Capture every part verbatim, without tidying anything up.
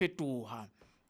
fetoha.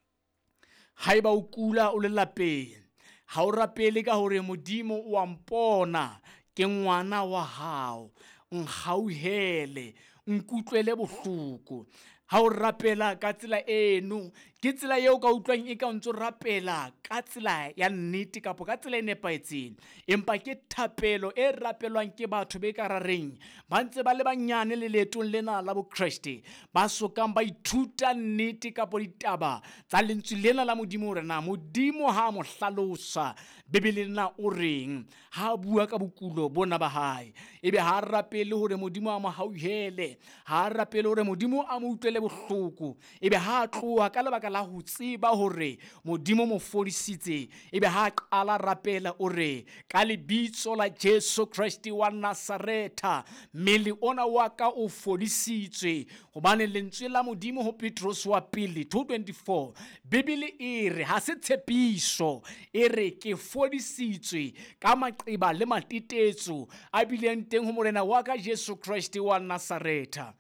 Haeba o kula o le lapeng, ha o rapele ka hore Modimo o a mpona ke ngwana wa hao, nkgauhele, nkutlwele bohloko. Ha o rapela ka tsela eno, ke tsela eo ka utlwang e ka ntso rapela ka tsela ya nnete kapo ka tsela e nepahetseng, empa ke thapelo e rapelwang ke batho be ka rareng ba ntse ba le banyane le leetong lena la boKreste, ba sokang ba ithuta nnete kapo ditaba tsa lentswe lena la Modimo hore na Modimo ha mo hlalosa Bebeleng na o reng, ha bua ka bokulo bona ba hae, ebe ha rapele hore Modimo a mo hauhele, ha rapele hore Modimo a mo utlwele bohloko, ebe ha tloha ka lebaka la ho tseba hore Modimo mo fodisitse, ebe ha qala rapela ore ka lebitso la Jesu Kriste wa Nazareta mmele ona wa ka o fodisitswe. Hobane lentswe la Modimo ho Petros wa pele two twenty-four Bibele e re ha se tshepiso, e re ke fodisitswe ka maqeba le matitetso a bileng teng ho morena wa ka Jesu Kriste wa Nazareta.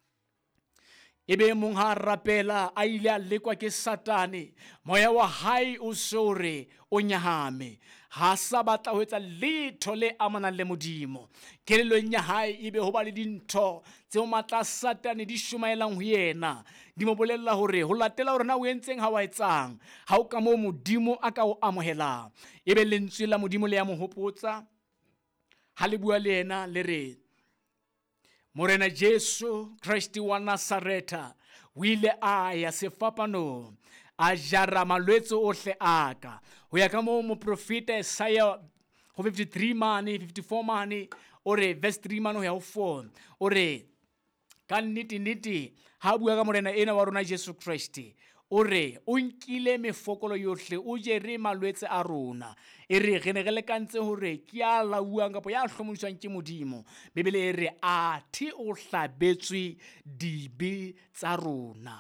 Ebe mong ha rapela a ile a lekwa ke Satane, moya wa hae o sore o nyahame, ha sa batla ho etsa letho le amanang le Modimo. Kelellong ya hae ebe ho ba le dintho tseo matla Satane di shumaelang ho yena, di mo bolella hore ho latela hore na o entseng ha wa etsang, ha o ka moo Modimo a ka o amohelang. Ebe lentswe la Modimo le ya mo hopotsa, ha le bua le yena le re, Morena Jesu Kriste wa Nazareta o ile a ya sefapanong a jara malwetse ohle aka. Ho ya ka moo moprofeta Isaiah ho fifty-three mane fifty-four mane ore verse three mane ho ya ho four ore ka nnete nnete ha bua ka morena ena wa rona Jesu Kriste, ore o nkile mefokolo yohle, o jere malwetse a rona. E re re ne re lekantse hore ke a lauang kapo ya hlomodiswang ke Modimo. Bibele e re athi o hlabetswe dibe tsa rona.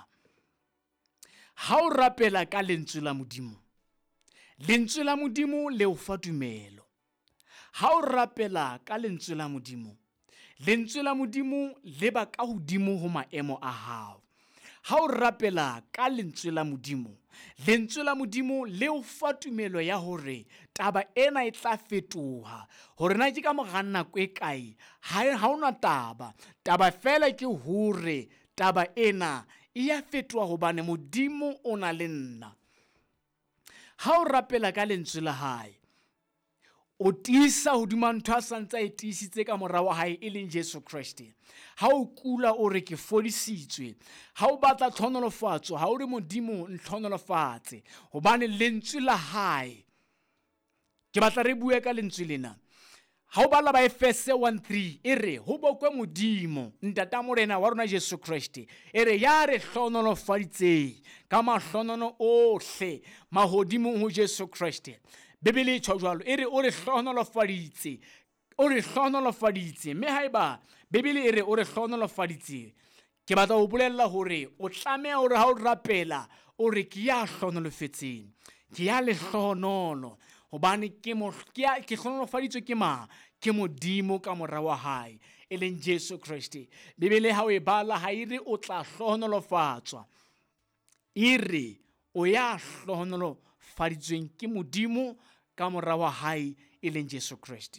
Ha o rapela ka lentswe la Modimo, lentswe la Modimo le o fa tumelo. Ha o rapela ka lentswe la Modimo, lentswe la Modimo le ba ka hodimo ho maemo a hao. Ha o rapela ka lentswe la Modimo, lentswe la Modimo le o fa tumelo ya hore taba ena e tla fetoha, hore na ke ka mora nako e kae, ha ona taba, taba fela ke hore taba ena e ya fetoha hobane Modimo o na le nna. Ha o rapela ka lentswe la hae, o tiisa hodima ntho a santsa e tiisitse ka mora wa hae e leng Jesu Kriste. Ha o kula o re ke fodisitswe, ha o batla tlhonolofatso, ha o re Modimo ntlhonolofatse, hobane lentswe la hae. Ke batla re bue ka lentswe lena. Ha o bala ba Efese one three e re ho bokwe Modimo ntata morena wa rona Jesu Kriste, e re ya re hlonolofaditse ka mahlonono ohle mahodimo ho Jesu Kriste. Bibele e tjho jwalo, e re o re hlonolofaditse, o re hlonolofaditse. Mme haeba Bibele e re o re hlonolofaditse, ke batla ho bolella hore o tlameha hore ha o rapela o re ke ya hlonolofetseng, ke ya lehlohonolo, hobane ke mo ke ke hlonolofaditswe ke ma ke Modimo ka mora wa hae e leng Jesu Kriste. Bibele ha o e bala ha ire o tla hlohonolofatswa, e re o ya hlohonolofaditsweng ke Modimo ka mora wa hae e leng Jesu Kriste.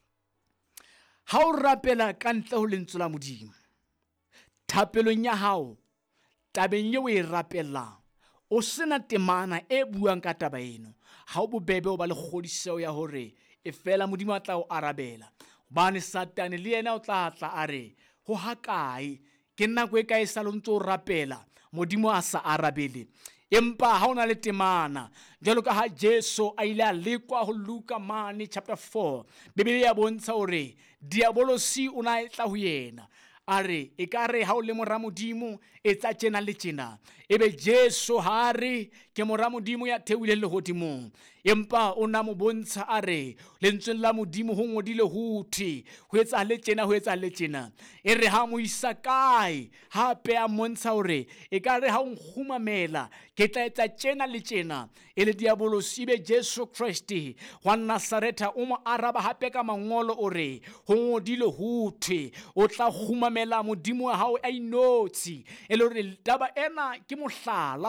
Ha o rapela ka ntle ho lentswe la Modimo, thapelong ya hao, tabeng eo e rapelang, o sena temana e buang ka taba eno, ha o bobebe o ba le kgodiseho ya hore e fela Modimo a tla o arabela. Hobane Satane le yena o tla tla a re ho hakae, ke nako e kae sa lontso o rapela Modimo a sa arabele. Empa ha ona le temana, jwalo ka ha Jesu a ile a lekwa ho Luka mane chapter four, Bibele ya bontsha hore diabolosi o na etla ho yena, a re e ka re ha o le mora Modimo e tsa tjena le tjena. Ebe Jesu ha re ke mora Modimo ya theohileng lehodimong, empa o na mo bontsha a re lentsweng la Modimo ho ngodile hothi ho etsa le tjena ho etsa le tjena. E re ha mo isa kae, hape a mmontsha hore e ka re ha o nkgumamela ke tla etsa tjena le tjena. E le diabolosi, ebe Jesu Kriste wa Nazareta o mo araba hape ka mangolo o re ho ngodile hothi o tla kgumamela Modimo wa hao a inotshi. E le hore taba ena ke mohlala